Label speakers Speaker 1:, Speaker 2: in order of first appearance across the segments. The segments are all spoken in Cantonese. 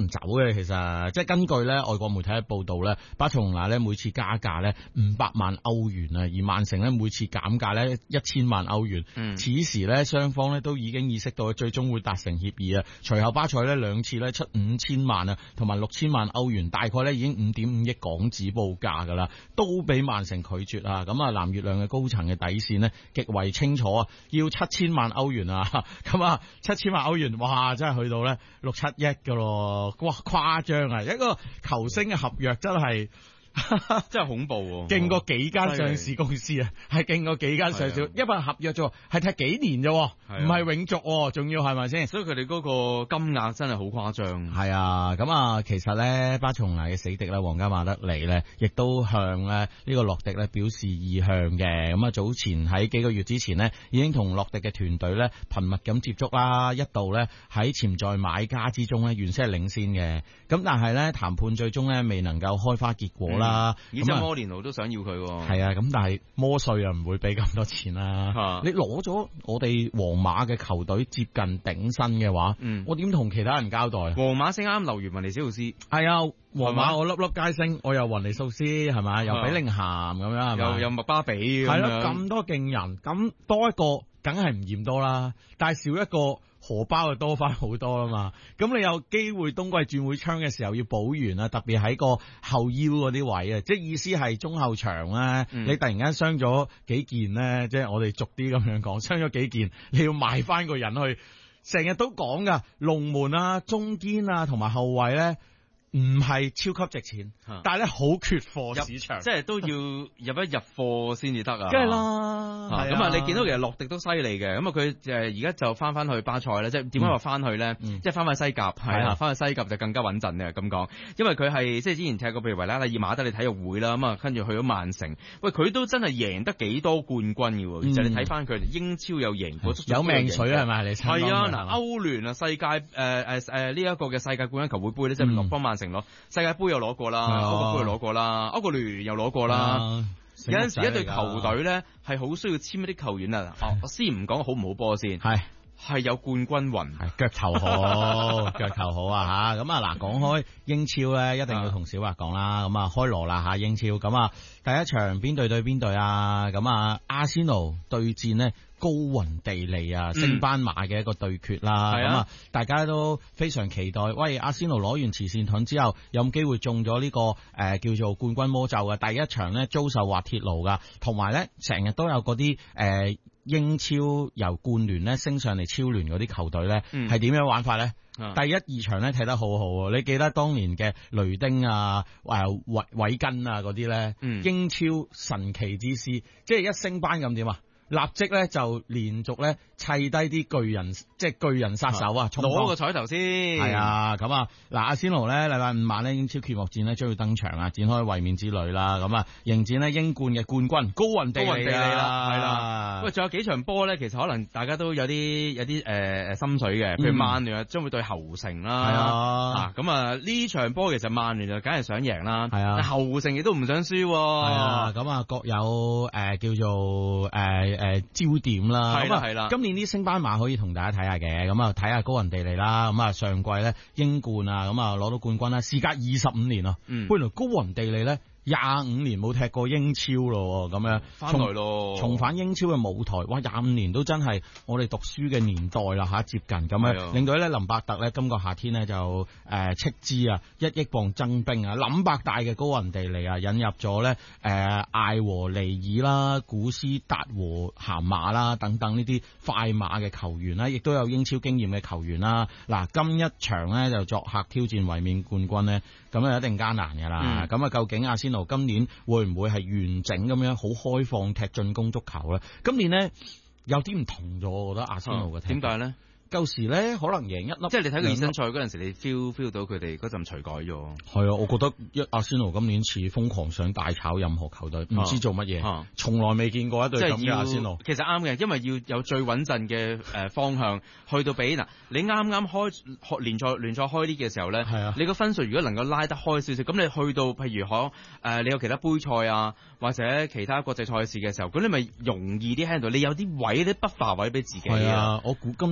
Speaker 1: 唔走嘅，其實即係根據咧外國媒體嘅報道咧，巴塞隆拿咧每次加價咧500萬歐元啊，而曼城咧每次減價咧1000萬歐元。此時咧雙方咧都已經意識到最終會達成協議啊。隨後巴塞咧兩次咧出5000萬啊，同埋6000萬歐元，大概咧已經5.5億港紙報價噶啦，都俾曼城拒絕啊。咁啊藍月亮嘅高層嘅底線呢極為清楚啊，要7000萬歐元啊。咁啊7000萬歐元，哇真係去到咧6-7億噶咯，哇誇張啊！一個球星嘅合約真係
Speaker 2: 真係恐怖喎，
Speaker 1: 勁過幾間上市公司啊，係勁過幾間上市，一份合約啫，係踢幾年啫，唔係永續，仲要係咪先？
Speaker 2: 所以佢哋嗰個金額真係好誇張。
Speaker 1: 係啊，咁啊，其實咧巴塞隆拿嘅死敵咧皇家馬德里咧，亦都向咧呢個洛迪咧表示意向嘅。咁啊，早前喺幾個月之前呢，已經同洛迪嘅團隊咧頻密咁接觸啦，一度咧喺潛在買家之中咧原先係領先嘅，咁但係咧談判最終咧未能夠開花結果啦。
Speaker 2: 而且摩連奴都想要佢，
Speaker 1: 係啊，咁但係摩帥啊唔會俾咁多錢啦。你攞咗我哋皇馬嘅球隊接近頂薪嘅話，我點同其他人交代？
Speaker 2: 皇馬升啱留完雲尼斯奧斯，
Speaker 1: 係啊，皇馬我粒粒皆升，我又雲尼素斯係咪？又比寧咸咁樣，
Speaker 2: 又麥巴比，
Speaker 1: 係咯，咁多勁人，咁多一個梗係唔嫌多啦，但係少一個荷包就多翻好多啦嘛。咁你有機會冬季轉會窗嘅時候要補完啊，特別喺個後腰嗰啲位啊，即係意思係中後場咧，你突然間傷咗幾件咧，即係我哋逐啲咁樣講，傷咗幾件，你要賣翻個人去，成日都講噶，龍門啊、中堅啊同埋後衛咧。唔係超級值錢，但係咧好缺貨市場，
Speaker 2: 即係都要入一入貨先至得啊！
Speaker 1: 梗係啦，
Speaker 2: 咁啊，你見到其實洛迪都犀利嘅，咁啊佢而家就翻去巴塞咧，即係點解話翻去咧？即係翻去西甲，係啊，翻去西甲就更加穩陣嘅咁講，因為佢係即係之前踢過譬如維拉利爾馬德里體育會啦，咁啊跟住去咗曼城，喂佢都真係贏得幾多冠軍嘅喎，其實你睇翻佢英超有贏過，
Speaker 1: 有命水係咪？你
Speaker 2: 係啊，嗱歐聯啊世界呢一個嘅世界冠軍球會杯咧，即係落幫曼城攞世界盃又攞過啦，歐國盃又攞過啦，歐國聯又攞過啦。有陣時一隊球隊咧係好需要簽一啲球員啊。我先唔講好唔好波先，係有冠軍運，
Speaker 1: 腳頭好，腳頭好啊吓。咁啊嗱，講開英超咧，一定要同小白講啦。咁啊開鑼啦吓，英超咁啊第一場邊隊對邊隊啊？咁啊阿仙奴對戰呢高雲地利啊，升班馬嘅一個對決啦。咁啊大家都非常期待。喂，阿仙奴攞完慈善盾之後，有冇機會中咗呢個叫做冠軍魔咒嘅？第一場呢遭受滑鐵盧噶，同埋咧成日都有嗰啲英超由冠聯咧升上嚟超聯嗰啲球隊咧，係點樣玩法咧？第一二場咧睇得好好，你記得當年嘅雷丁啊、韋根啊嗰啲咧，英超神奇之師，即係一升班咁點啊？立即咧就連續咧砌低啲巨人，即係巨人殺手啊！
Speaker 2: 攞個彩頭先。係
Speaker 1: 啊，咁啊，嗱，阿仙奴咧禮拜5晚咧英超揭幕戰咧將要登場啊，展開衛冕之旅啦。咁啊，迎戰咧英冠嘅冠軍高雲地利啦，係啦。
Speaker 2: 喂，仲有幾場波咧？其實可能大家都有啲心水嘅，譬如曼聯啊，將會對侯城啦。係啊，咁啊呢場波其實曼聯就梗係想贏啦。係啊，侯城亦都唔想輸。係
Speaker 1: 啊，咁啊各有叫做焦點啦，係啦。今年啲升班馬可以同大家睇下嘅，咁啊睇下高雲地利啦，咁啊上季咧英冠啊，咁啊攞到冠軍啦，事隔25年啊，原來高雲地利咧25年冇踢過英超咯，咁樣
Speaker 2: 翻來咯，
Speaker 1: 重返英超嘅舞台，哇！25年都真係我哋讀書嘅年代啦吓，接近咁樣，令到咧林伯特咧今個夏天咧就斥資啊1億磅增兵啊，林伯大嘅高雲地利啊，引入咗咧艾和利爾啦、古斯達和咸馬啦等等呢啲快馬嘅球員啦，亦都有英超經驗嘅球員啦。嗱，今一場咧就作客挑戰衛冕冠軍咧，咁啊一定艱難㗎啦。咁啊究竟阿仙奴今年會唔會係完整咁樣好開放踢進攻足球咧？今年咧有啲唔同咗，我覺得阿仙奴嘅踢。
Speaker 2: 點解咧？
Speaker 1: 舊時咧可能贏一粒，
Speaker 2: 即係你睇佢熱身賽嗰陣時，你 feel 到佢哋嗰陣除改咗。
Speaker 1: 係啊，我覺得阿仙奴今年似瘋狂想大炒任何球隊，唔知做乜嘢，從來未見過一隊咁嘅阿仙奴。
Speaker 2: 其實啱嘅，因為要有最穩陣嘅方向去到比嗱，你啱啱開聯賽開啲嘅時候咧，你個分數如果能夠拉得開少少，咁你去到譬如你有其他杯賽啊或者其他國際賽事嘅時候，咁你咪容易啲 handle。你有啲位啲不化位俾自己。係啊，
Speaker 1: 我估今年佢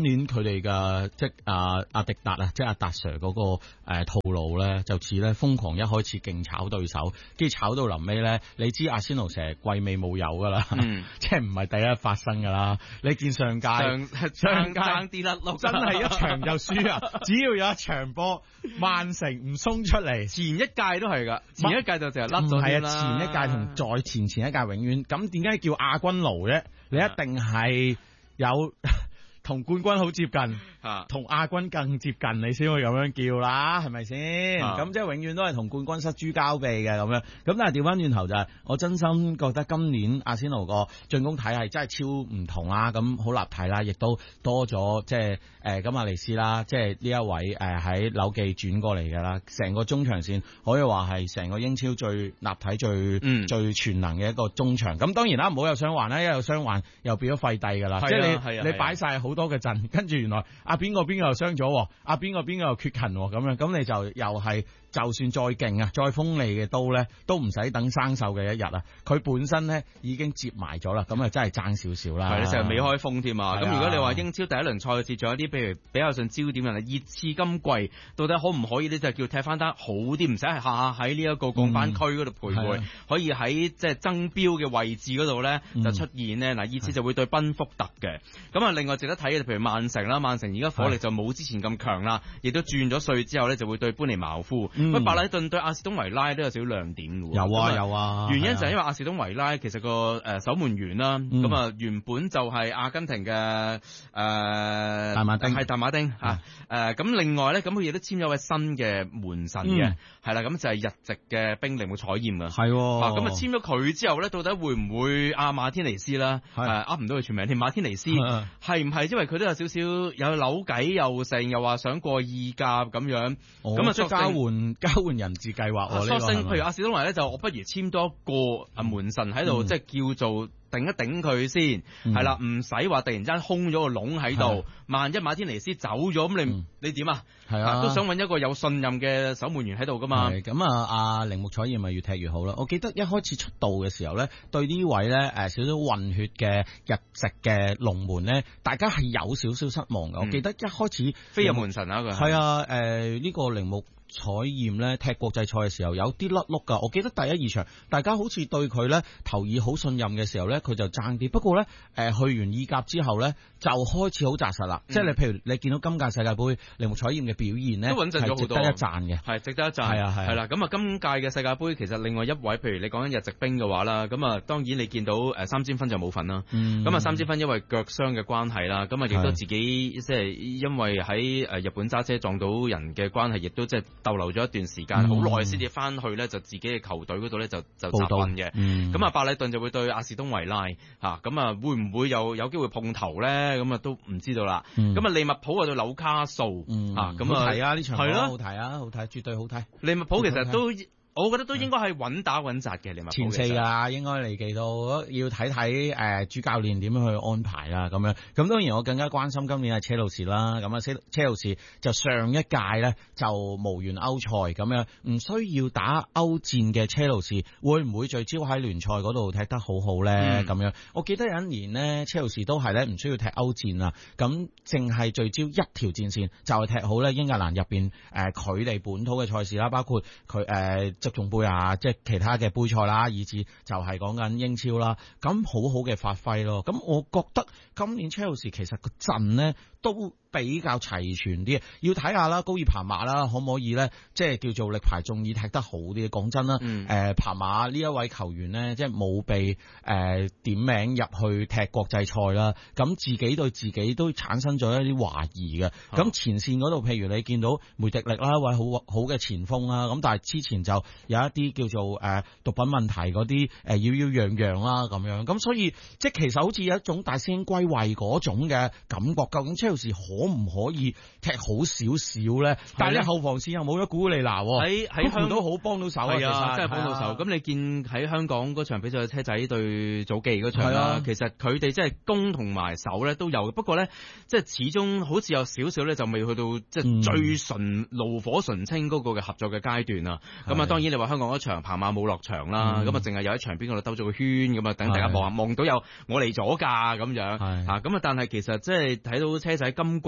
Speaker 1: 哋嘅即係阿迪達啊，即係阿達 Sir 嗰個套路咧，就似咧瘋狂一開始勁炒對手，跟住炒到臨尾咧，你知阿仙奴成日季尾冇有噶啦，即係唔係第一發生噶啦。你見上屆
Speaker 2: 爭啲甩碌，
Speaker 1: 真係一場就輸啊！只要有一場波，曼城唔鬆出嚟，
Speaker 2: 前一屆都係噶，前一屆就成日甩咗
Speaker 1: 係啊，前一屆同再前一屆永遠咁，點解叫亞軍奴啫？你一定係有同冠軍好接近，同亞軍更接近，你先會咁樣叫啦，係咪先？咁即係永遠都係同冠軍失諸交臂嘅咁樣。咁但係調翻轉頭就係，我真心覺得今年阿仙奴個進攻體系真係超唔同啦，咁好立體啦，亦都多咗即係咁阿利斯啦，即係呢一位喺紐記轉過嚟嘅啦，成個中場線可以話係成個英超最立體、最全能嘅一個中場。咁當然啦，唔好有傷患啦，一有傷患又變咗廢帝㗎啦，即係你擺晒好多嘅陣，跟住原來邊個又傷咗，邊個又缺勤咁樣，咁你就又係就算再勁啊，再鋒利嘅刀咧，都唔使等生鏽嘅一日啊！佢本身咧已經接埋咗啦，咁啊真係爭少少啦。
Speaker 2: 係，成日未開封添啊！咁如果你話英超第一輪賽事仲有啲，譬如比較上焦點人熱刺今季到底可唔可以呢？就叫踢翻得好啲，唔使係下下喺呢一個降班區嗰度徘徊，可以喺即係爭標嘅位置嗰度咧就出現呢。嗱，熱刺就會對賓福特嘅。咁啊，另外值得睇嘅，譬如曼城啦，曼城而家火力就冇之前咁強啦，亦都轉咗帥之後咧就會對般尼茅夫。咁白禮頓對阿士東維拉都有少少亮點嘅喎。有啊，原因就係因為阿士東維拉其實個守門員啦，咁啊原本就係阿根廷嘅大馬丁嚇。咁另外咧，咁佢亦都簽咗位新嘅門神嘅，係啦，咁就係日籍嘅兵令會採驗嘅。係喎，咁啊簽咗佢之後咧，到底會唔會阿馬天尼斯啦？噏唔到佢全名添，馬天尼斯係唔係因為佢都有少少有扭計又成，又話想過意甲咁樣，咁啊即係
Speaker 1: 交換人質計劃。
Speaker 2: 索性譬如阿士東維咧，就我不如簽多個門神喺度，即係叫做頂一頂佢先，係啦，唔使話突然間空咗個窿喺度。萬一馬天尼斯走咗，咁你點啊？係啊，都想揾一個有信任嘅守門員喺度噶嘛。
Speaker 1: 咁啊，阿鈴木彩艷咪越踢越好啦。我記得一開始出道嘅時候咧，對呢位咧少少混血嘅日籍嘅龍門咧，大家係有少少失望嘅。我記得一開始
Speaker 2: 飛入門神啊，佢
Speaker 1: 係啊，呢個鈴木彩艷咧踢國際賽嘅時候有啲甩碌噶，我記得第一二場大家好似對佢咧投以好信任嘅時候咧，佢就爭啲。不過咧去完意甲之後咧就開始好紮實啦。即係你譬如你見到今屆世界盃鈴木彩艷嘅表現咧，
Speaker 2: 都穩陣咗好多，
Speaker 1: 值得一讚嘅，
Speaker 2: 係值得一讚。係啦。咁啊，今屆嘅世界盃其實另外一位，譬如你講緊日籍兵嘅話啦，咁啊當然你見到三笘薰就冇份啦。咁啊三笘薰因為腳傷嘅關係啦，咁啊亦都自己即係因為喺日本揸車撞到人嘅關係，亦都即係逗留咗一段時間，好耐先至翻去咧，就自己嘅球隊嗰度咧就集訓嘅。咁啊，白禮頓就會對阿士東維拉嚇，咁啊會唔會有機會碰頭咧？咁啊都唔知道啦。咁啊利物浦啊對紐卡素嚇，咁啊
Speaker 1: 睇啊呢場波好睇啊，好睇，絕對好睇。
Speaker 2: 利物浦其實都。我覺得都應該係穩打穩紮嘅，利物浦
Speaker 1: 前四啊，應該你記到要睇睇主教練點樣去安排啦，咁樣。咁當然我更加關心今年係車路士啦，咁啊車路士就上一屆咧就無緣歐賽咁樣，唔需要打歐戰嘅車路士會唔會聚焦喺聯賽嗰度踢得好好咧？咁樣，我記得有一年呢，車路士都係咧唔需要踢歐戰啊，咁淨係聚焦一條戰線就係踢好咧英格蘭入邊佢哋本土嘅賽事啦，包括佢足總杯啊，即係其他嘅杯賽啦，以至就係講緊英超啦，咁好好嘅發揮咯。咁我覺得今年車路士其實個陣呢都比較齊全啲，要睇下啦，高爾彭馬啦，可唔可以咧，即係叫做力排眾議踢得好啲？講真啦，彭馬呢一位球員呢，即係冇被點名入去踢國際賽啦，咁自己對自己都產生咗一啲懷疑嘅。咁前線嗰度，譬如你見到梅迪力啦，一位好嘅前鋒啦，咁但係之前就有一啲叫做毒品問題嗰啲擾擾攘攘啦咁樣，咁所以即係其實好似有一種大師兄歸位嗰種嘅感覺。究竟車路士可唔可以踢好少少咧？但係咧後防線又冇咗古利拿，喺香港都好幫到手啊！
Speaker 2: 係啊，真係幫到手。咁你見喺香港嗰場比賽車仔對祖記嗰場啦，其實佢哋即係攻同埋守咧都有，不過咧即係始終好似有少少咧就未去到即係最純爐火純青嗰個嘅合作嘅階段啊。咁啊當然你話香港嗰場彭馬冇落場啦，咁啊淨係有喺場邊嗰度兜咗個圈咁啊，等大家望到有我嚟咗㗎咁樣嚇。咁啊但係其實即係睇到車仔今季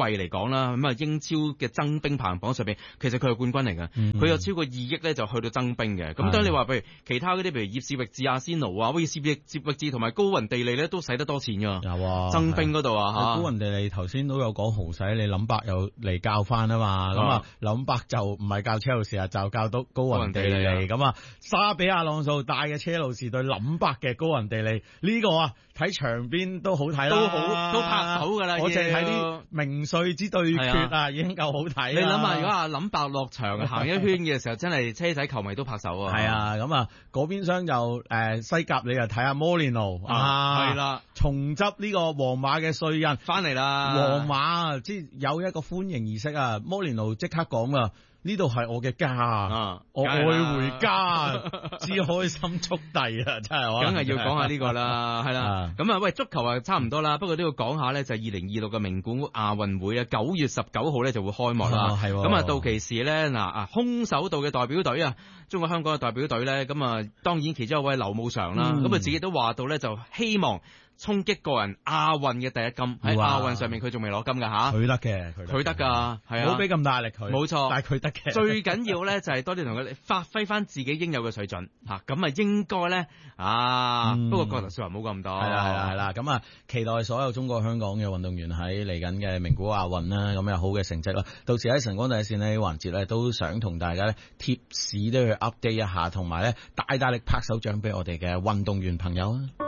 Speaker 2: 季嚟講啦，咁啊英超嘅增兵排行榜上邊，其實佢係冠軍嚟㗎，佢有超過2億咧就去到增兵嘅。咁當你話譬如其他嗰啲，譬如葉士域治、阿仙奴啊，威爾士域治同埋高雲地利咧都使得多錢㗎。
Speaker 1: 有啊，
Speaker 2: 增兵嗰度啊嚇，
Speaker 1: 高雲地利頭先都有講豪使，你林伯又嚟教翻啊嘛，咁啊林伯就唔係教車路士啊，就教到高雲地利咁啊，沙比亞朗素帶嘅車路士對林伯嘅高雲地利呢個啊睇場邊都好睇啦，
Speaker 2: 都拍手㗎啦，
Speaker 1: 我淨係睇啲名帥之對決啊，已經夠好睇。
Speaker 2: 你諗下，如果阿林伯落場行一圈嘅時候，真係車仔球迷都拍手啊！
Speaker 1: 係啊，咁啊嗰邊廂就西甲，你就睇下摩連奴
Speaker 2: 係啦，
Speaker 1: 重執呢個皇馬嘅帥印
Speaker 2: 翻嚟啦。
Speaker 1: 皇馬即係有一個歡迎儀式啊，摩連奴即刻講啊。呢度係我嘅家，我愛回家，之開心速遞啊！真係，
Speaker 2: 梗係要講下呢個啦，係啦。咁啊，喂，足球啊差唔多啦，不過都要講下咧，就係2026嘅名古屋亞運會啊，9月19號咧就會開幕啦。係咁啊，到期時咧嗱空手道嘅代表隊啊，中國香港嘅代表隊咧，咁啊當然其中一位劉慕常啦，咁啊自己都話到咧就希望衝擊個人亞運嘅第一金，喺亞運上面佢仲未攞金㗎吓，
Speaker 1: 佢得嘅，
Speaker 2: 佢得㗎，係啊，
Speaker 1: 唔好俾咁大壓力佢，
Speaker 2: 冇錯，
Speaker 1: 但係佢得嘅。
Speaker 2: 最緊要咧就係多啲同佢哋發揮翻自己應有嘅水準嚇，咁啊應該咧不過國頭說話唔好咁多，
Speaker 1: 係啦，咁啊期待所有中國香港嘅運動員喺嚟緊嘅名古亞運啦，咁有好嘅成績啦。到時喺晨光第一線呢環節咧，都想同大家咧貼士都去 update 一下，同埋咧大力拍手掌俾我哋嘅運動員朋友啊！